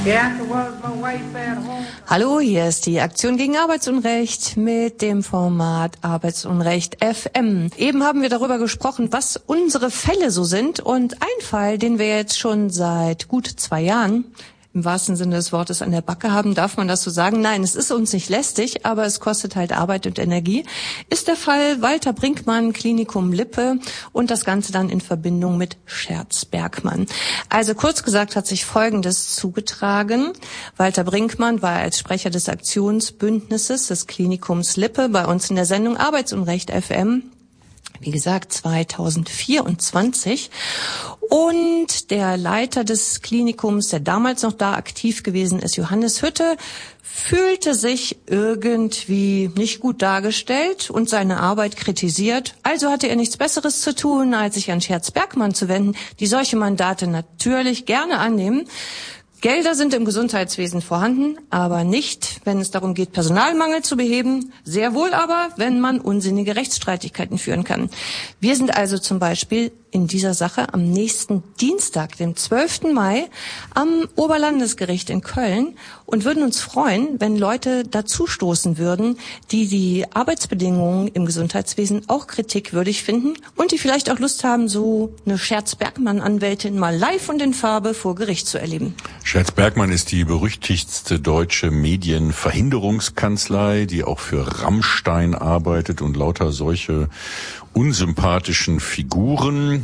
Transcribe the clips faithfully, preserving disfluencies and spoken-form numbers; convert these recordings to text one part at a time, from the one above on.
Hallo, hier ist die Aktion gegen Arbeitsunrecht mit dem Format Arbeitsunrecht F M. Eben haben wir darüber gesprochen, was unsere Fälle so sind, und ein Fall, den wir jetzt schon seit gut zwei Jahren im wahrsten Sinne des Wortes an der Backe haben, darf man das so sagen? Nein, es ist uns nicht lästig, aber es kostet halt Arbeit und Energie, ist der Fall Walter Brinkmann, Klinikum Lippe, und das Ganze dann in Verbindung mit Scherz Bergmann. Also kurz gesagt hat sich Folgendes zugetragen. Walter Brinkmann war als Sprecher des Aktionsbündnisses des Klinikums Lippe bei uns in der Sendung Arbeitsunrecht F M. Wie gesagt, zweitausendvierundzwanzig. Und der Leiter des Klinikums, der damals noch da aktiv gewesen ist, Johannes Hütte, fühlte sich irgendwie nicht gut dargestellt und seine Arbeit kritisiert. Also hatte er nichts Besseres zu tun, als sich an Scherz Bergmann zu wenden, die solche Mandate natürlich gerne annehmen. Gelder sind im Gesundheitswesen vorhanden, aber nicht, wenn es darum geht, Personalmangel zu beheben. Sehr wohl aber, wenn man unsinnige Rechtsstreitigkeiten führen kann. Wir sind also zum Beispiel in dieser Sache am nächsten Dienstag, dem zwölften Mai, am Oberlandesgericht in Köln und würden uns freuen, wenn Leute dazustoßen würden, die die Arbeitsbedingungen im Gesundheitswesen auch kritikwürdig finden und die vielleicht auch Lust haben, so eine Scherz-Bergmann-Anwältin mal live und in Farbe vor Gericht zu erleben. Scherz Bergmann ist die berüchtigste deutsche Medienverhinderungskanzlei, die auch für Rammstein arbeitet und lauter solche unsympathischen Figuren.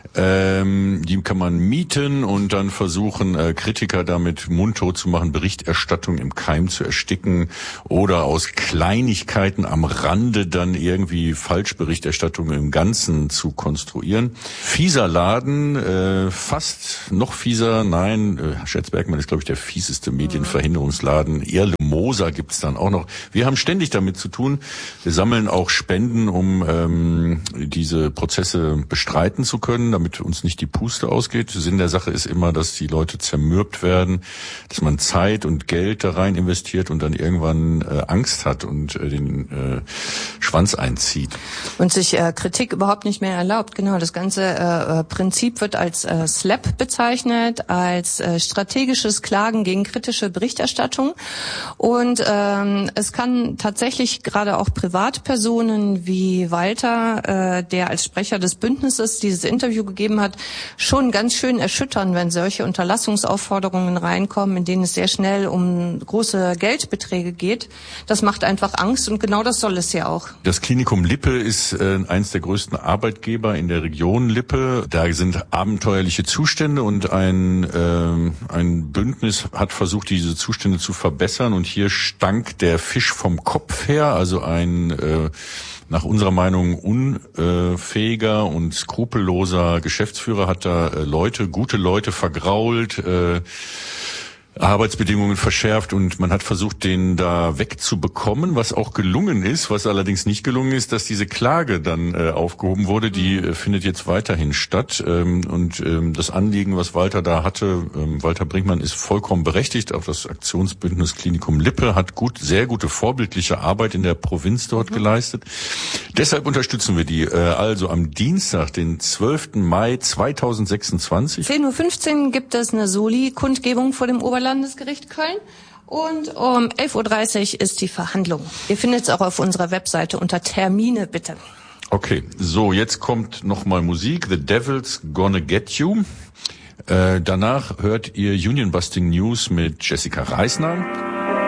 Ähm, die kann man mieten und dann versuchen, äh, Kritiker damit mundtot zu machen, Berichterstattung im Keim zu ersticken oder aus Kleinigkeiten am Rande dann irgendwie Falschberichterstattung im Ganzen zu konstruieren. Fieser Laden, äh, fast noch fieser, nein, äh, Scherz Bergmann ist, glaube ich, der fieseste Medienverhinderungsladen. Erle Moser gibt's dann auch noch. Wir haben ständig damit zu tun. Wir sammeln auch Spenden, um ähm, diese Prozesse bestreiten zu können, damit uns nicht die Puste ausgeht. Sinn der Sache ist immer, dass die Leute zermürbt werden, dass man Zeit und Geld da rein investiert und dann irgendwann äh, Angst hat und äh, den äh, Schwanz einzieht. Und sich äh, Kritik überhaupt nicht mehr erlaubt. Genau, das ganze äh, Prinzip wird als äh, SLAP bezeichnet, als äh, strategisches Klagen gegen kritische Berichterstattung. Und ähm, es kann tatsächlich gerade auch Privatpersonen wie Walter, äh, der als Sprecher des Bündnisses dieses Interview gegeben hat, schon ganz schön erschüttern, wenn solche Unterlassungsaufforderungen reinkommen, in denen es sehr schnell um große Geldbeträge geht. Das macht einfach Angst, und genau das soll es ja auch. Das Klinikum Lippe ist äh, eines der größten Arbeitgeber in der Region Lippe. Da sind abenteuerliche Zustände und ein, äh, ein Bündnis hat versucht, diese Zustände zu verbessern, und hier stank der Fisch vom Kopf her, also ein äh, nach unserer Meinung unfähiger und skrupelloser Geschäftsführer hat da äh, Leute, gute Leute vergrault, äh, Arbeitsbedingungen verschärft, und man hat versucht, den da wegzubekommen, was auch gelungen ist. Was allerdings nicht gelungen ist, dass diese Klage dann äh, aufgehoben wurde. Die äh, findet jetzt weiterhin statt. Ähm, und ähm, das Anliegen, was Walter da hatte, ähm, Walter Brinkmann, ist vollkommen berechtigt. Auch das Aktionsbündnis Klinikum Lippe hat gut, sehr gute vorbildliche Arbeit in der Provinz dort mhm. geleistet. Deshalb unterstützen wir die. Äh, also am Dienstag, den zwölften Mai zweitausendsechsundzwanzig. zehn Uhr fünfzehn gibt es eine Soli-Kundgebung vor dem Oberlandesgericht Köln, und um elf Uhr dreißig ist die Verhandlung. Ihr findet es auch auf unserer Webseite unter Termine, bitte. Okay, so, jetzt kommt nochmal Musik. The Devil's Gonna Get You. Äh, danach hört ihr Union Busting News mit Jessica Reisner.